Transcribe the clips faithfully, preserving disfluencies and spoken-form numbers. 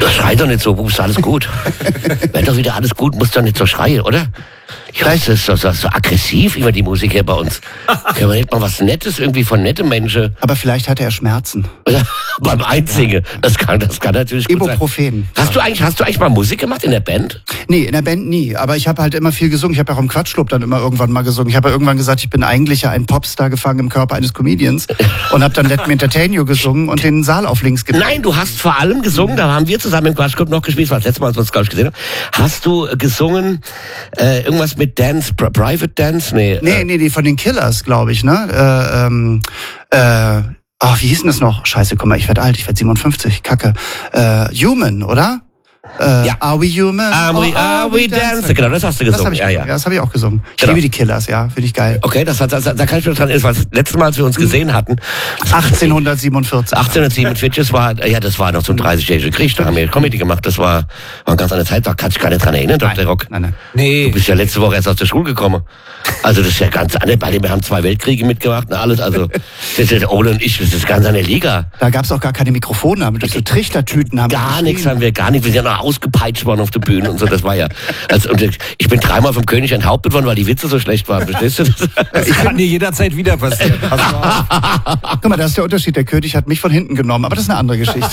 Schrei doch nicht so, Bubs, alles gut. Wenn doch wieder alles gut, muss doch nicht so schreien, oder? Ja, das ist so, so, so aggressiv immer die Musik hier bei uns. Können wir nicht mal was Nettes irgendwie von netten Menschen? Aber vielleicht hatte er Schmerzen. Beim Einsingen. Das kann, das kann natürlich gut Ibuprofen. sein. Hast du eigentlich, hast du eigentlich mal Musik gemacht in der Band? Nee, in der Band nie. Aber ich habe halt immer viel gesungen. Ich habe ja auch im Quatschclub dann immer irgendwann mal gesungen. Ich habe ja irgendwann gesagt, ich bin eigentlich ja ein Popstar gefangen im Körper eines Comedians. Und habe dann Let Me Entertain You gesungen und den Saal auf links gedreht. Nein, du hast vor allem gesungen, da haben wir zusammen im Quatschclub noch gespielt, das war das letzte Mal, als wir uns, glaube ich, gesehen haben. Hast du gesungen, äh, irgendwas mit Dance, Private Dance? Nee, nee, äh, nee, die von den Killers, glaube ich, ne? Äh, ähm, äh, ach, wie hieß denn das noch? Scheiße, guck mal, ich werd alt, ich werd siebenundfünfzig, Kacke. Äh, Human, oder? Äh, ja. Are we human? Are we, are we dancing? Genau, das hast du gesungen. Das hab ich, ja, ja. ja, das habe ich auch gesungen. Ich genau. liebe die Killers, ja, finde ich geil. Okay, das hat, das, da kann ich mir dran erinnern, weil das letzte Mal, als wir uns gesehen hatten. achtzehnhundertsiebenundvierzig. achtzehnhundertsiebenundvierzig, das war, ja, das war noch so ein dreißigjähriger Krieg, da haben wir Comedy gemacht, das war, war eine ganz andere Zeit, da kann ich gar nicht dran erinnern, Doktor Rock. Nein, nein. Nee. Du bist ja letzte Woche erst aus der Schule gekommen. Also das ist ja ganz andere, bei dem wir haben zwei Weltkriege mitgemacht und alles, also das ist Ole und ich, das ist ganz eine Liga. Da gab's auch gar keine Mikrofone, damit so Trichtertüten haben. Gar nichts haben wir, gar nichts, wir sind ja noch ausgepeitscht worden auf der Bühne und so, das war ja, also, und ich bin dreimal vom König enthauptet worden, weil die Witze so schlecht waren, verstehst du das? Das kann dir jederzeit wieder passieren. Guck mal, das ist der Unterschied, der König hat mich von hinten genommen, aber das ist eine andere Geschichte.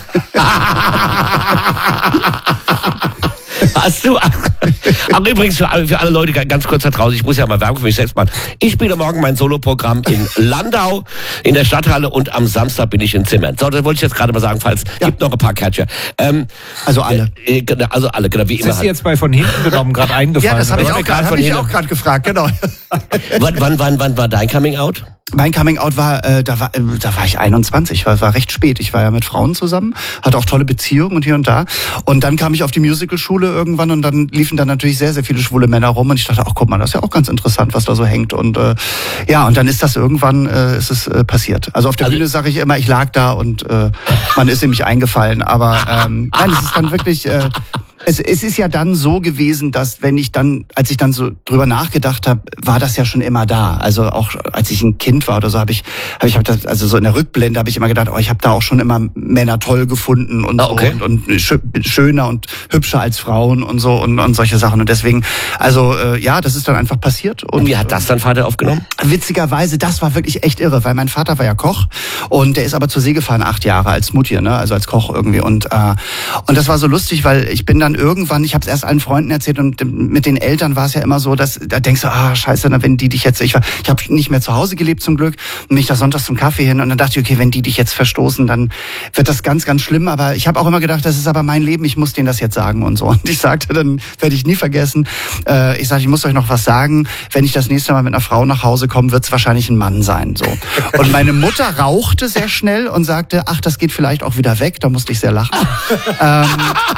Hast du? Aber übrigens für alle, für alle Leute ganz kurz da draußen, ich muss ja mal Werbung für mich selbst machen. Ich spiele morgen mein Soloprogramm in Landau in der Stadthalle und am Samstag bin ich in Zimmern. So, das wollte ich jetzt gerade mal sagen, falls ja. gibt noch ein paar Catcher. Ähm, also alle. Äh, also alle, genau wie das immer. ist jetzt bei von hinten genommen gerade eingefallen. Ja, das habe ich auch gerade hab ich auch gerade gefragt, genau. wann, wann, wann, wann war dein Coming Out? Mein Coming Out war, äh, da war, äh, da war ich einundzwanzig, war, war recht spät. Ich war ja mit Frauen zusammen, hatte auch tolle Beziehungen und hier und da. Und dann kam ich auf die Musicalschule irgendwann und dann liefen da natürlich sehr, sehr viele schwule Männer rum und ich dachte, ach guck mal, das ist ja auch ganz interessant, was da so hängt. Und äh, ja, und dann ist das irgendwann, äh, ist es äh, passiert. Also auf der also, Bühne sage ich immer, ich lag da und äh, man ist nämlich eingefallen. Aber ähm, nein, es ist dann wirklich. Äh, Es, es ist ja dann so gewesen, dass wenn ich dann, als ich dann so drüber nachgedacht habe, war das ja schon immer da. Also auch als ich ein Kind war oder so, habe ich, habe ich hab das, also so in der Rückblende habe ich immer gedacht, oh, ich habe da auch schon immer Männer toll gefunden und oh, okay. so und, und schöner und hübscher als Frauen und so und, und solche Sachen. Und deswegen, also äh, ja, das ist dann einfach passiert. Und, und wie hat das dein Vater aufgenommen? Witzigerweise, das war wirklich echt irre, weil mein Vater war ja Koch und der ist aber zur See gefahren, acht Jahre als Mutti, ne, also als Koch irgendwie. Und äh, und das war so lustig, weil ich bin dann irgendwann, ich habe es erst allen Freunden erzählt und mit den Eltern war es ja immer so, dass da denkst du, ah scheiße, wenn die dich jetzt, ich war, ich habe nicht mehr zu Hause gelebt zum Glück, und mich da sonntags zum Kaffee hin und dann dachte ich, okay, wenn die dich jetzt verstoßen, dann wird das ganz, ganz schlimm. Aber ich habe auch immer gedacht, das ist aber mein Leben, ich muss denen das jetzt sagen und so. Und ich sagte, dann werde ich nie vergessen, äh, ich sage, ich muss euch noch was sagen, wenn ich das nächste Mal mit einer Frau nach Hause komme, wird es wahrscheinlich ein Mann sein. So. Und meine Mutter rauchte sehr schnell und sagte, ach, das geht vielleicht auch wieder weg, da musste ich sehr lachen. ähm,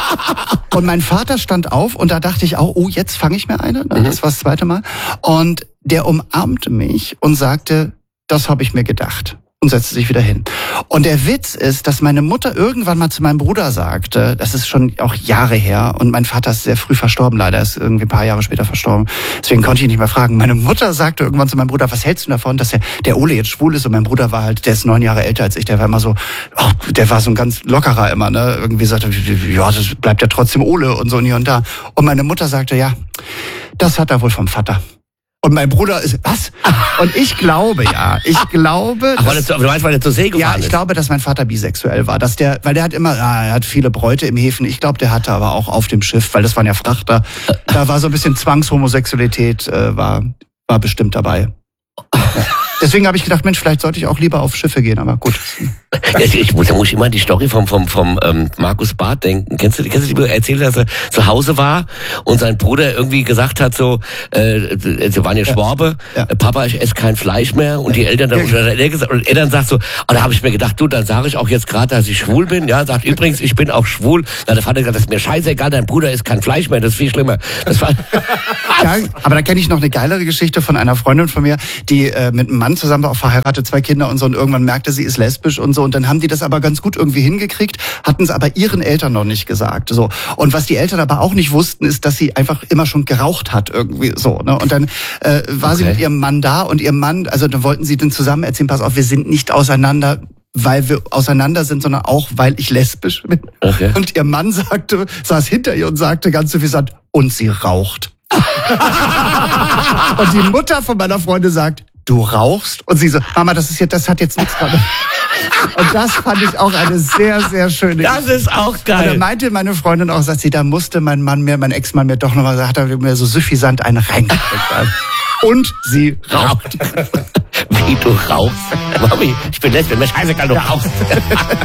und mein Vater stand auf und da dachte ich auch, oh, jetzt fange ich mir eine. Das war das zweite Mal. Und der umarmte mich und sagte, das habe ich mir gedacht. Und setzte sich wieder hin. Und der Witz ist, dass meine Mutter irgendwann mal zu meinem Bruder sagte, das ist schon auch Jahre her, und mein Vater ist sehr früh verstorben, leider, ist irgendwie ein paar Jahre später verstorben. Deswegen konnte ich ihn nicht mehr fragen. Meine Mutter sagte irgendwann zu meinem Bruder, was hältst du davon, dass der, der Ole jetzt schwul ist? Und mein Bruder war halt, der ist neun Jahre älter als ich, der war immer so, oh, der war so ein ganz lockerer immer, ne? Irgendwie sagte, ja, das bleibt ja trotzdem Ole und so und hier und da. Und meine Mutter sagte, ja, das hat er wohl vom Vater. Und mein Bruder ist, was? Und ich glaube, ja, ich glaube... Ach, weil du meinst, weil er zur See gefahren Ja, ich ist? glaube, dass mein Vater bisexuell war. Dass der, weil der hat immer, ah, er hat viele Bräute im Häfen. Ich glaube, der hatte aber auch auf dem Schiff, weil das waren ja Frachter, da war so ein bisschen Zwangshomosexualität, äh, war, war bestimmt dabei. Ja. Deswegen habe ich gedacht, Mensch, vielleicht sollte ich auch lieber auf Schiffe gehen, aber gut. Ich muss, da muss ich immer an die Story vom, vom, vom ähm, Markus Barth denken. Kennst du, kennst du die, erzählt, dass er zu Hause war und sein Bruder irgendwie gesagt hat, so, äh, sie waren ja Schwabe, ja. Ja. Papa, ich esse kein Fleisch mehr, und die Eltern dann, ja. und, er, und er dann sagt so, oh, da habe ich mir gedacht, du, dann sage ich auch jetzt gerade, dass ich schwul bin, ja, sagt übrigens, ich bin auch schwul. Dann hat der Vater gesagt, das ist mir scheißegal, dein Bruder isst kein Fleisch mehr, das ist viel schlimmer. Das war ja, aber da kenne ich noch eine geilere Geschichte von einer Freundin von mir, die äh, mit einem Mann zusammen war, auch verheiratet, zwei Kinder und so, und irgendwann merkte, sie ist lesbisch und so, und dann haben die das aber ganz gut irgendwie hingekriegt, hatten es aber ihren Eltern noch nicht gesagt, so. Und was die Eltern aber auch nicht wussten, ist, dass sie einfach immer schon geraucht hat, irgendwie so, ne? Und dann äh, war okay. sie mit ihrem Mann da, und ihr Mann, also dann wollten sie dann zusammen erzählen, pass auf, wir sind nicht auseinander, weil wir auseinander sind, sondern auch, weil ich lesbisch bin. Okay. Und ihr Mann sagte, saß hinter ihr und sagte ganz suffisant, und sie raucht. Und die Mutter von meiner Freundin sagt, du rauchst? Und sie so, Mama, das ist jetzt, das hat jetzt nichts dran. Und das fand ich auch eine sehr, sehr schöne Das ist auch geil. Und da meinte meine Freundin auch, sagt sie, da musste mein Mann mir, mein Ex-Mann mir doch nochmal, hat er mir so suffisant einen reingesteckt. Und sie raucht. Wie, du rauchst? Mami, ich bin lesbisch, mir scheißegal, du rauchst.